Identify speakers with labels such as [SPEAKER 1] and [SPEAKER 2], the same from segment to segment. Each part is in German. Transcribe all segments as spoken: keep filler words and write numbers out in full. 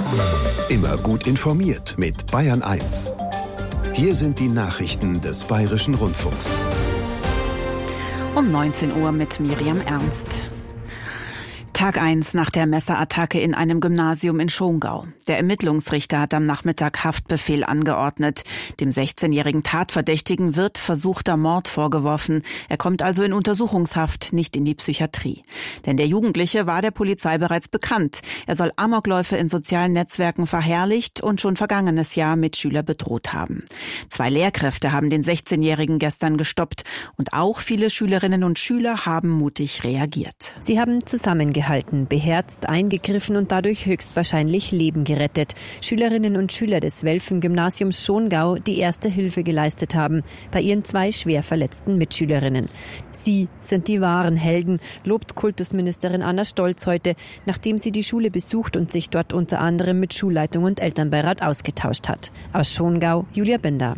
[SPEAKER 1] Immer gut informiert mit Bayern eins. Hier sind die Nachrichten des Bayerischen Rundfunks.
[SPEAKER 2] Um neunzehn Uhr mit Miriam Ernst. Tag eins nach der Messerattacke in einem Gymnasium in Schongau. Der Ermittlungsrichter hat am Nachmittag Haftbefehl angeordnet. Dem sechzehnjährigen Tatverdächtigen wird versuchter Mord vorgeworfen. Er kommt also in Untersuchungshaft, nicht in die Psychiatrie. Denn der Jugendliche war der Polizei bereits bekannt. Er soll Amokläufe in sozialen Netzwerken verherrlicht und schon vergangenes Jahr Mitschüler bedroht haben. Zwei Lehrkräfte haben den sechzehnjährigen gestern gestoppt. Und auch viele Schülerinnen und Schüler haben mutig reagiert.
[SPEAKER 3] Sie haben zusammengehalten. beherzt, eingegriffen und dadurch höchstwahrscheinlich Leben gerettet. Schülerinnen und Schüler des Welfen-Gymnasiums Schongau, die erste Hilfe geleistet haben, bei ihren zwei schwer verletzten Mitschülerinnen. Sie sind die wahren Helden, lobt Kultusministerin Anna Stolz heute, nachdem sie die Schule besucht und sich dort unter anderem mit Schulleitung und Elternbeirat ausgetauscht hat. Aus Schongau, Julia Bender.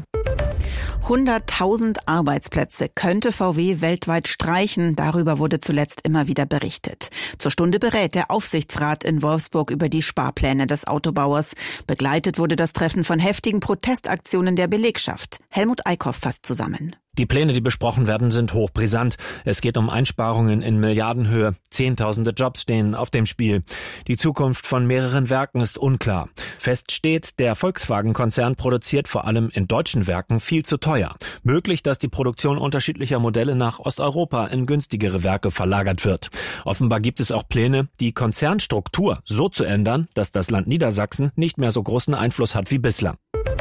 [SPEAKER 2] hunderttausend Arbeitsplätze könnte V W weltweit streichen. Darüber wurde zuletzt immer wieder berichtet. Zur Stunde berät der Aufsichtsrat in Wolfsburg über die Sparpläne des Autobauers. Begleitet wurde das Treffen von heftigen Protestaktionen der Belegschaft. Helmut Eickhoff fasst zusammen.
[SPEAKER 4] Die Pläne, die besprochen werden, sind hochbrisant. Es geht um Einsparungen in Milliardenhöhe. Zehntausende Jobs stehen auf dem Spiel. Die Zukunft von mehreren Werken ist unklar. Fest steht, der Volkswagen-Konzern produziert vor allem in deutschen Werken viel zu teuer. Möglich, dass die Produktion unterschiedlicher Modelle nach Osteuropa in günstigere Werke verlagert wird. Offenbar gibt es auch Pläne, die Konzernstruktur so zu ändern, dass das Land Niedersachsen nicht mehr so großen Einfluss hat wie bislang.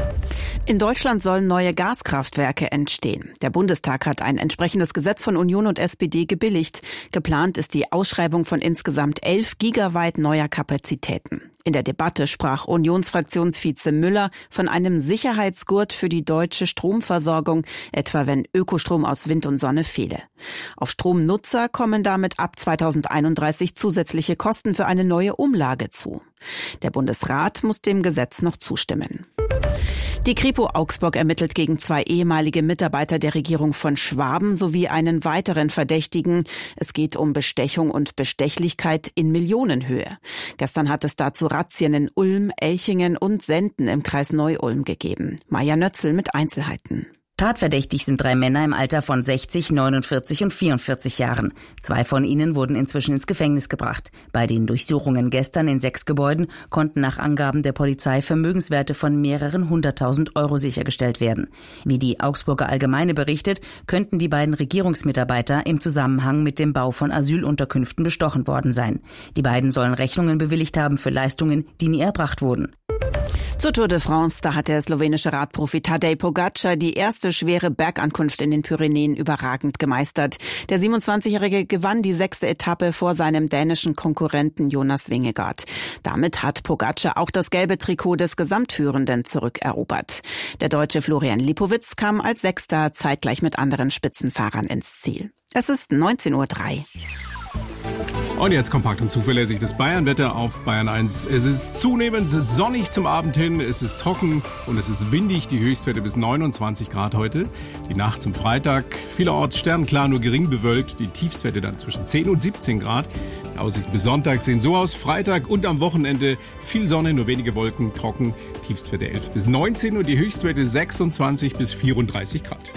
[SPEAKER 2] In Deutschland sollen neue Gaskraftwerke entstehen. Der Bundestag hat ein entsprechendes Gesetz von Union und S P D gebilligt. Geplant ist die Ausschreibung von insgesamt elf Gigawatt neuer Kapazitäten. In der Debatte sprach Unionsfraktionsvize Müller von einem Sicherheitsgurt für die deutsche Stromversorgung, etwa wenn Ökostrom aus Wind und Sonne fehle. Auf Stromnutzer kommen damit ab zweitausendeinunddreißig zusätzliche Kosten für eine neue Umlage zu. Der Bundesrat muss dem Gesetz noch zustimmen. Die Kripo Augsburg ermittelt gegen zwei ehemalige Mitarbeiter der Regierung von Schwaben sowie einen weiteren Verdächtigen. Es geht um Bestechung und Bestechlichkeit in Millionenhöhe. Gestern hat es dazu Razzien in Ulm, Elchingen und Senden im Kreis Neu-Ulm gegeben. Maja Nötzel mit Einzelheiten.
[SPEAKER 5] Tatverdächtig sind drei Männer im Alter von sechzig, neunundvierzig und vierundvierzig Jahren. Zwei von ihnen wurden inzwischen ins Gefängnis gebracht. Bei den Durchsuchungen gestern in sechs Gebäuden konnten nach Angaben der Polizei Vermögenswerte von mehreren hunderttausend Euro sichergestellt werden. Wie die Augsburger Allgemeine berichtet, könnten die beiden Regierungsmitarbeiter im Zusammenhang mit dem Bau von Asylunterkünften bestochen worden sein. Die beiden sollen Rechnungen bewilligt haben für Leistungen, die nie erbracht wurden.
[SPEAKER 2] Zur Tour de France, da hat der slowenische Radprofi Tadej Pogačar die erste schwere Bergankunft in den Pyrenäen überragend gemeistert. Der siebenundzwanzigjährige gewann die sechste Etappe vor seinem dänischen Konkurrenten Jonas Vingegaard. Damit hat Pogačar auch das gelbe Trikot des Gesamtführenden zurückerobert. Der Deutsche Florian Lipowitz kam als Sechster zeitgleich mit anderen Spitzenfahrern ins Ziel. Es ist neunzehn Uhr drei.
[SPEAKER 6] Und jetzt kompakt und zuverlässig das Bayernwetter auf Bayern eins. Es ist zunehmend sonnig zum Abend hin, es ist trocken und es ist windig. Die Höchstwerte bis neunundzwanzig Grad heute. Die Nacht zum Freitag vielerorts sternklar, nur gering bewölkt. Die Tiefstwerte dann zwischen zehn und siebzehn Grad. Die Aussichten bis Sonntag sehen so aus. Freitag und am Wochenende viel Sonne, nur wenige Wolken, trocken. Tiefstwerte elf bis neunzehn und die Höchstwerte sechsundzwanzig bis vierunddreißig Grad.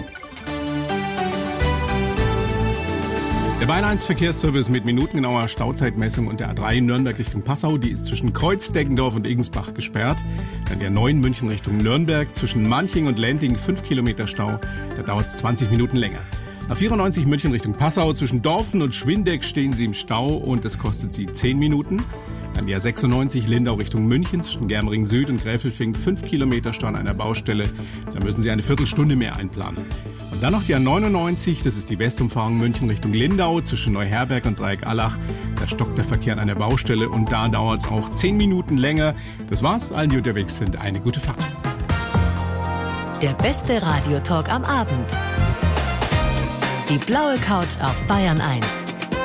[SPEAKER 6] Der Bayern eins Verkehrsservice mit minutengenauer Stauzeitmessung und der A drei Nürnberg Richtung Passau, die ist zwischen Kreuz, Deggendorf und Egensbach gesperrt. Dann der neun München Richtung Nürnberg zwischen Manching und Lending fünf Kilometer Stau, da dauert es zwanzig Minuten länger. A vierundneunzig München Richtung Passau zwischen Dorfen und Schwindeck stehen Sie im Stau und es kostet Sie zehn Minuten. Dann die A sechsundneunzig Lindau Richtung München zwischen Germering Süd und Gräfelfing fünf Kilometer Stau an einer Baustelle, da müssen Sie eine Viertelstunde mehr einplanen. Und dann noch die A neunundneunzig, das ist die Westumfahrung München Richtung Lindau zwischen Neuherberg und Dreieck-Allach. Da stockt der Verkehr an einer Baustelle und da dauert es auch zehn Minuten länger. Das war's, allen, die unterwegs sind, eine gute Fahrt.
[SPEAKER 7] Der beste Radiotalk am Abend. Die blaue Couch auf Bayern eins.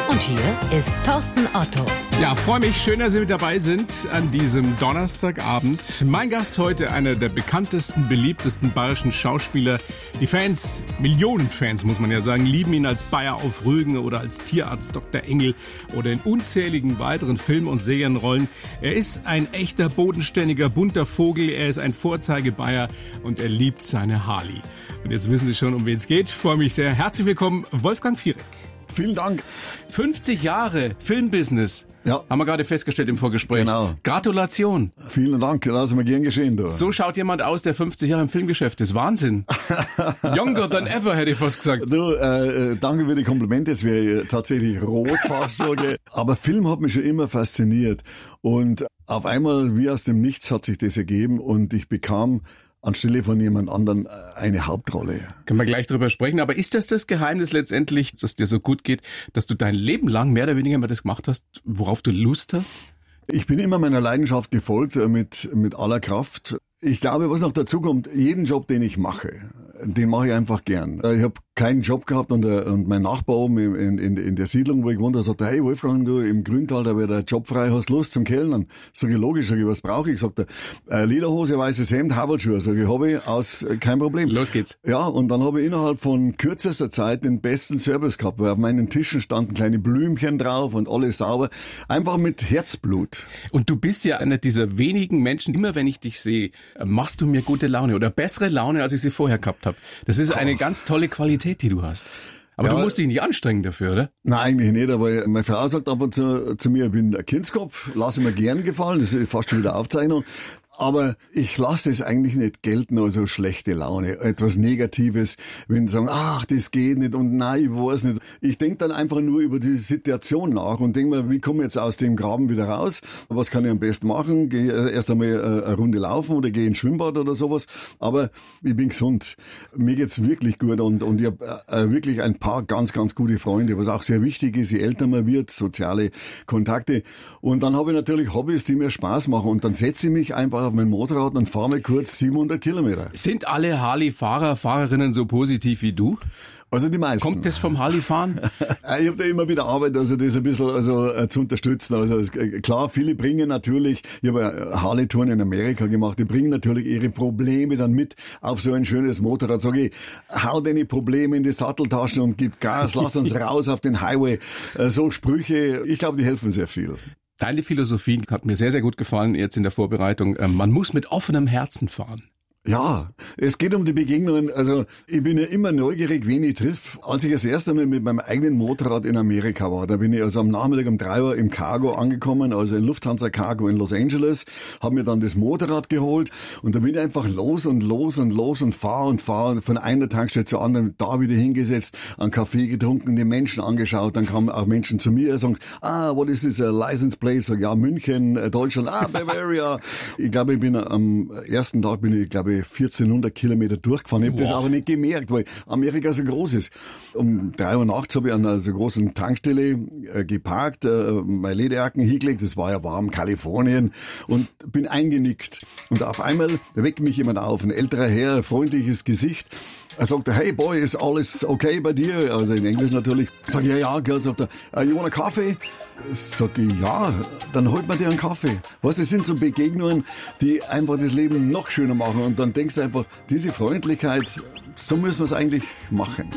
[SPEAKER 7] Und hier ist Thorsten Otto.
[SPEAKER 6] Ja, freue mich, schön, dass Sie mit dabei sind an diesem Donnerstagabend. Mein Gast heute, einer der bekanntesten, beliebtesten bayerischen Schauspieler. Die Fans, Millionen Fans muss man ja sagen, lieben ihn als Bayer auf Rügen oder als Tierarzt Doktor Engel oder in unzähligen weiteren Film- und Serienrollen. Er ist ein echter, bodenständiger, bunter Vogel. Er ist ein Vorzeige-Bayer und er liebt seine Harley. Und jetzt wissen Sie schon, um wen es geht. Ich freue mich sehr. Herzlich willkommen, Wolfgang Fierek.
[SPEAKER 8] Vielen Dank.
[SPEAKER 6] fünfzig Jahre Filmbusiness.
[SPEAKER 8] Ja.
[SPEAKER 6] Haben wir gerade festgestellt im Vorgespräch.
[SPEAKER 8] Genau.
[SPEAKER 6] Gratulation.
[SPEAKER 8] Vielen Dank, lass mir gern geschehen. Du.
[SPEAKER 6] So schaut jemand aus, der fünfzig Jahre im Filmgeschäft ist. Wahnsinn. Younger than ever, hätte ich fast gesagt.
[SPEAKER 8] Du, äh, danke für die Komplimente. Jetzt wäre ich tatsächlich rot fast schon. Aber Film hat mich schon immer fasziniert. Und auf einmal, wie aus dem Nichts, hat sich das ergeben und ich bekam anstelle von jemand anderem eine Hauptrolle.
[SPEAKER 6] Können wir gleich drüber sprechen. Aber ist das das Geheimnis letztendlich, dass es dir so gut geht, dass du dein Leben lang mehr oder weniger immer das gemacht hast, worauf du Lust hast?
[SPEAKER 8] Ich bin immer meiner Leidenschaft gefolgt, mit, mit aller Kraft. Ich glaube, was noch dazu kommt, jeden Job, den ich mache, den mache ich einfach gern. Ich habe keinen Job gehabt und, der, und mein Nachbar oben in, in, in der Siedlung, wo ich gewohnt habe, sagte, hey Wolfgang, du im Grüntal, da wird der Job frei, hast Lust zum Kellnern? Sag ich, logisch, sag ich, was brauche ich? Sagt er, äh, Lederhose, weißes Hemd, Habertschuhe. Sag ich, habe ich, aus, äh, kein Problem.
[SPEAKER 6] Los geht's.
[SPEAKER 8] Ja, und dann habe ich innerhalb von kürzester Zeit den besten Service gehabt, weil auf meinen Tischen standen kleine Blümchen drauf und alles sauber. Einfach mit Herzblut.
[SPEAKER 6] Und du bist ja einer dieser wenigen Menschen, immer wenn ich dich sehe, machst du mir gute Laune oder bessere Laune, als ich sie vorher gehabt habe. Das ist eine ganz tolle Qualität, die du hast. Aber ja, du musst dich nicht anstrengen dafür, oder?
[SPEAKER 8] Nein, eigentlich nicht, aber meine Frau sagt ab und zu zu mir, ich bin ein Kindskopf, lasse mir gern gefallen, das ist fast schon wieder Aufzeichnung. Aber ich lasse es eigentlich nicht gelten, also schlechte Laune, etwas Negatives, wenn sie sagen, ach, das geht nicht und nein, ich weiß nicht. Ich denke dann einfach nur über diese Situation nach und denke mir, wie komme ich jetzt aus dem Graben wieder raus? Was kann ich am besten machen? Gehe erst einmal eine Runde laufen oder gehe ins Schwimmbad oder sowas. Aber ich bin gesund. Mir geht's wirklich gut und, und ich habe wirklich ein paar ganz, ganz gute Freunde, was auch sehr wichtig ist, je älter man wird, soziale Kontakte. Und dann habe ich natürlich Hobbys, die mir Spaß machen und dann setze ich mich einfach auf mein Motorrad und fahre mir kurz siebenhundert Kilometer.
[SPEAKER 6] Sind alle Harley-Fahrer, Fahrerinnen so positiv wie du?
[SPEAKER 8] Also die meisten.
[SPEAKER 6] Kommt das vom Harley-Fahren?
[SPEAKER 8] Ich habe da immer wieder Arbeit, also das ein bisschen also äh, zu unterstützen. Also klar, viele bringen natürlich, ich habe ja Harley-Touren in Amerika gemacht, die bringen natürlich ihre Probleme dann mit auf so ein schönes Motorrad. Sag ich, hau deine Probleme in die Satteltaschen und gib Gas, lass uns raus auf den Highway. Äh, so Sprüche, ich glaube, die helfen sehr viel.
[SPEAKER 6] Deine Philosophie hat mir sehr, sehr gut gefallen jetzt in der Vorbereitung. Man muss mit offenem Herzen fahren.
[SPEAKER 8] Ja, es geht um die Begegnungen. Also ich bin ja immer neugierig, wen ich triff. Als ich das erste Mal mit meinem eigenen Motorrad in Amerika war, da bin ich also am Nachmittag um drei Uhr im Cargo angekommen, also in Lufthansa Cargo in Los Angeles, habe mir dann das Motorrad geholt und da bin ich einfach los und los und los und fahr und fahr und von einer Tankstelle zur anderen da wieder hingesetzt, einen Kaffee getrunken, die Menschen angeschaut, dann kamen auch Menschen zu mir und sagen, ah, what is this, a license plate? Sag, ja, München, Deutschland, ah, Bavaria. Ich glaube, ich bin am ersten Tag bin ich, glaube ich, vierzehnhundert Kilometer durchgefahren. Ich habe das aber nicht gemerkt, weil Amerika so groß ist. Um drei Uhr nachts habe ich an einer so großen Tankstelle äh, geparkt, äh, meine Lederjacken hingelegt, das war ja warm, Kalifornien, und bin eingenickt. Und auf einmal weckt mich jemand auf, ein älterer Herr, ein freundliches Gesicht. Er sagte, hey boy, ist alles okay bei dir? Also in Englisch natürlich. Sag ich, ja, ja, gell, sagt er, uh, you want a coffee? Sag ich, ja, dann holt man dir einen Kaffee. Was, das sind so Begegnungen, die einfach das Leben noch schöner machen. Und dann denkst du einfach, diese Freundlichkeit, so müssen wir es eigentlich machen.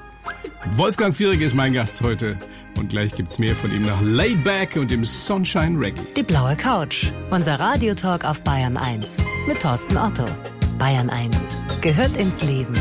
[SPEAKER 6] Wolfgang Fierek ist mein Gast heute. Und gleich gibt's mehr von ihm nach Laidback und dem Sunshine Reggae.
[SPEAKER 7] Die blaue Couch, unser Radiotalk auf Bayern eins mit Thorsten Otto. Bayern eins gehört ins Leben.